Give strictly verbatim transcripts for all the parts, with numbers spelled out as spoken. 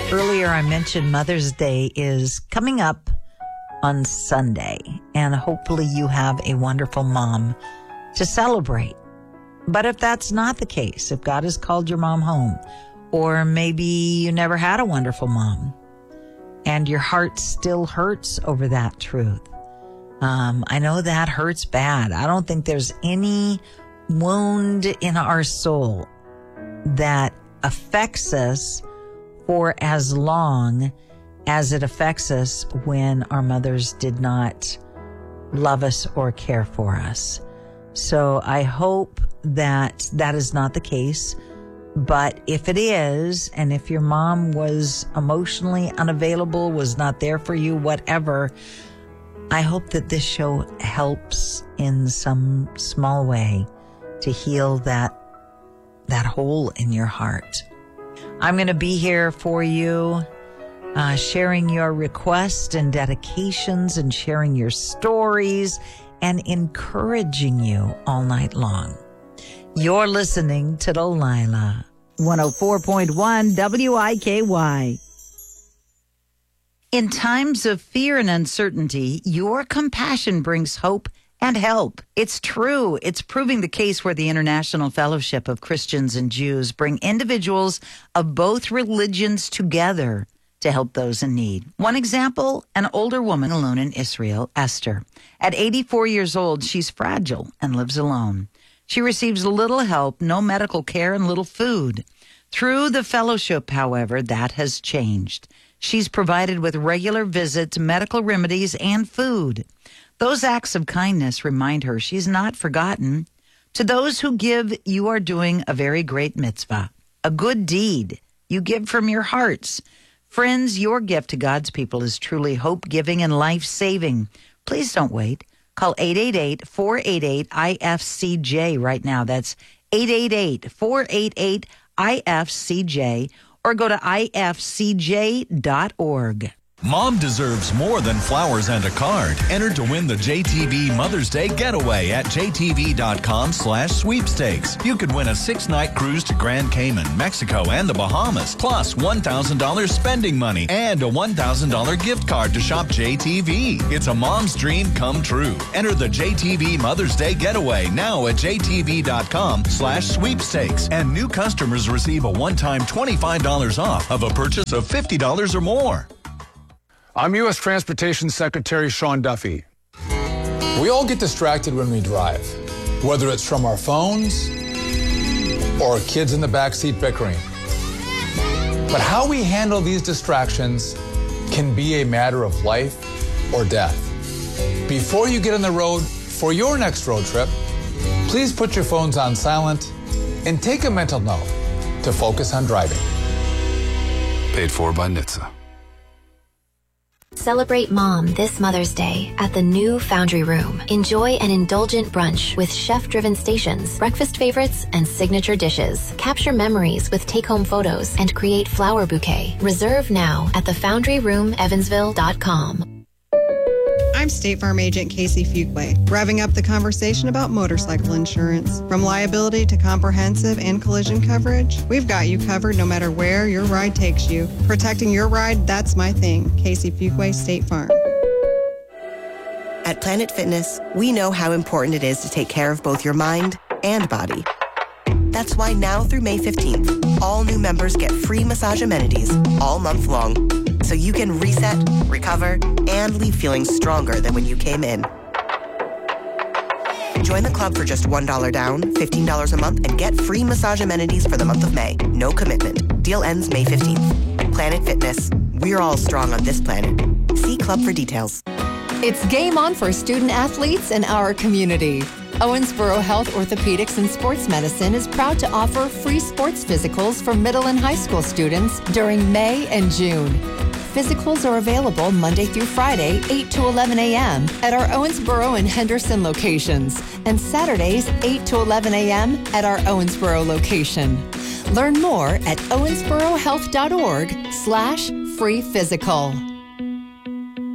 Earlier, I mentioned Mother's Day is coming up on Sunday, and hopefully you have a wonderful mom to celebrate. But if that's not the case, if God has called your mom home, or maybe you never had a wonderful mom, and your heart still hurts over that truth, um, I know that hurts bad. I don't think there's any wound in our soul that affects us for as long as it affects us when our mothers did not love us or care for us. So I hope that that is not the case. But if it is, and if your mom was emotionally unavailable, was not there for you, whatever, I hope that this show helps in some small way to heal that, that hole in your heart. I'm going to be here for you, uh, sharing your requests and dedications and sharing your stories and encouraging you all night long. You're listening to Delilah. one oh four point one W I K Y. In times of fear and uncertainty, your compassion brings hope and help. It's true. It's proving the case where the International Fellowship of Christians and Jews bring individuals of both religions together to help those in need. One example, an older woman alone in Israel, Esther. At eighty-four years old, she's fragile and lives alone. She receives little help, no medical care, and little food. Through the fellowship, however, that has changed. She's provided with regular visits, medical remedies, and food. Those acts of kindness remind her she's not forgotten. To those who give, you are doing a very great mitzvah, a good deed. You give from your hearts. Friends, your gift to God's people is truly hope-giving and life-saving. Please don't wait. Call eight eight eight, four eight eight, I F C J right now. That's eight eight eight, four eight eight, I F C J or go to I F C J dot org. Mom deserves more than flowers and a card. Enter to win the J T V Mother's Day Getaway at J T V dot com slash sweepstakes. You could win a six-night cruise to Grand Cayman, Mexico, and the Bahamas, plus one thousand dollars spending money and a one thousand dollars gift card to shop J T V. It's a mom's dream come true. Enter the J T V Mother's Day Getaway now at J T V dot com slash sweepstakes. And new customers receive a one-time twenty-five dollars off of a purchase of fifty dollars or more. I'm U S Transportation Secretary Sean Duffy. We all get distracted when we drive, whether it's from our phones or kids in the backseat bickering. But how we handle these distractions can be a matter of life or death. Before you get on the road for your next road trip, please put your phones on silent and take a mental note to focus on driving. Paid for by N H T S A. Celebrate Mom this Mother's Day at the new Foundry Room. Enjoy an indulgent brunch with chef-driven stations, breakfast favorites, and signature dishes. Capture memories with take-home photos and create flower bouquet. Reserve now at the foundry room evansville dot com. I'm State Farm Agent Casey Fuqua, revving up the conversation about motorcycle insurance. From liability to comprehensive and collision coverage, we've got you covered no matter where your ride takes you. Protecting your ride, that's my thing. Casey Fuqua, State Farm. At Planet Fitness, we know how important it is to take care of both your mind and body. That's why now through May fifteenth, all new members get free massage amenities all month long, so you can reset, recover, and leave feeling stronger than when you came in. Join the club for just one dollar down, fifteen dollars a month, and get free massage amenities for the month of May. No commitment. Deal ends May fifteenth. Planet Fitness. We're all strong on this planet. See club for details. It's game on for student athletes in our community. Owensboro Health Orthopedics and Sports Medicine is proud to offer free sports physicals for middle and high school students during May and June. Physicals are available Monday through Friday, eight to eleven a.m. at our Owensboro and Henderson locations, and Saturdays, eight to eleven a.m. at our Owensboro location. Learn more at owensboro health dot org slash free physical.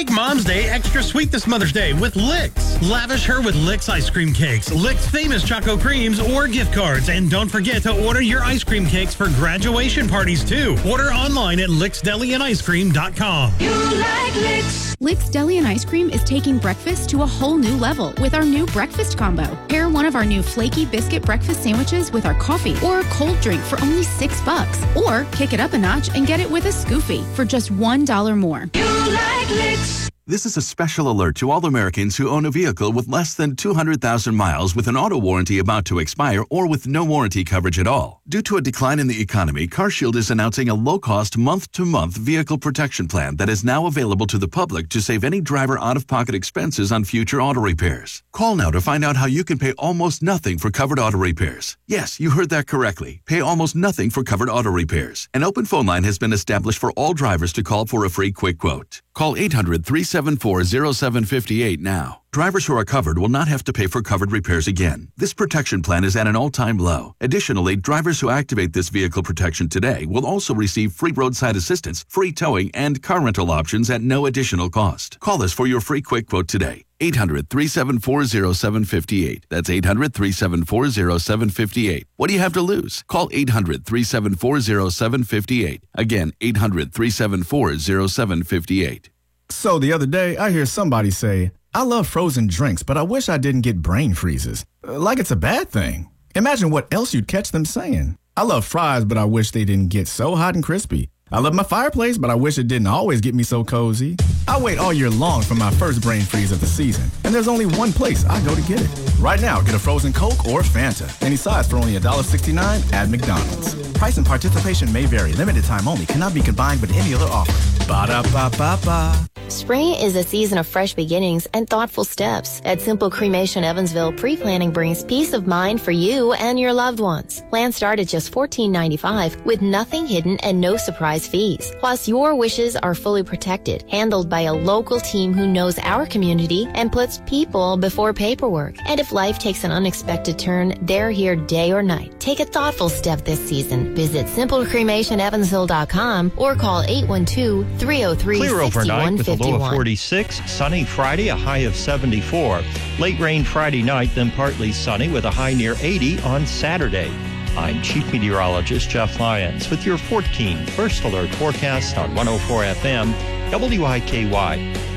Make Mom's Day extra sweet this Mother's Day with Licks. Lavish her with Licks ice cream cakes, Licks famous Choco Creams, or gift cards. And don't forget to order your ice cream cakes for graduation parties, too. Order online at licks deli and ice cream dot com. You like Licks. Licks Deli and Ice Cream is taking breakfast to a whole new level with our new breakfast combo. Pair one of our new flaky biscuit breakfast sandwiches with our coffee or a cold drink for only six bucks. Or kick it up a notch and get it with a Scoofy for just one dollar more. You like Licks. This is a special alert to all Americans who own a vehicle with less than two hundred thousand miles with an auto warranty about to expire or with no warranty coverage at all. Due to a decline in the economy, CarShield is announcing a low-cost month-to-month vehicle protection plan that is now available to the public to save any driver out-of-pocket expenses on future auto repairs. Call now to find out how you can pay almost nothing for covered auto repairs. Yes, you heard that correctly. Pay almost nothing for covered auto repairs. An open phone line has been established for all drivers to call for a free quick quote. Call eight hundred, three seven four, zero seven five eight now. Drivers who are covered will not have to pay for covered repairs again. This protection plan is at an all-time low. Additionally, drivers who activate this vehicle protection today will also receive free roadside assistance, free towing, and car rental options at no additional cost. Call us for your free quick quote today. eight hundred, three seven four, zero seven five eight. That's eight hundred, three seven four, zero seven five eight. What do you have to lose? Call eight hundred, three seven four, zero seven five eight. Again, eight hundred, three seven four, zero seven five eight. So the other day, I hear somebody say, I love frozen drinks, but I wish I didn't get brain freezes. Like it's a bad thing. Imagine what else you'd catch them saying. I love fries, but I wish they didn't get so hot and crispy. I love my fireplace, but I wish it didn't always get me so cozy. I wait all year long for my first brain freeze of the season, and there's only one place I go to get it. Right now, get a frozen Coke or Fanta, any size for only one dollar and sixty-nine cents at McDonald's. Price and participation may vary. Limited time only. Cannot be combined with any other offer. Ba-da-ba-ba-ba. Spring is a season of fresh beginnings and thoughtful steps. At Simple Cremation Evansville, pre-planning brings peace of mind for you and your loved ones. Plans start at just fourteen ninety-five with nothing hidden and no surprise fees. Plus, your wishes are fully protected, handled by a local team who knows our community and puts people before paperwork. And if life takes an unexpected turn, they're here day or night. Take a thoughtful step this season. Visit simple cremation evansville dot com or call eight one two, three oh three, six one five one. Clear overnight with a low of forty-six, sunny Friday, a high of seventy-four. Late rain Friday night, then partly sunny with a high near eighty on Saturday. I'm Chief Meteorologist Jeff Lyons with your fourteen First Alert forecast on one oh four F M, W I K Y.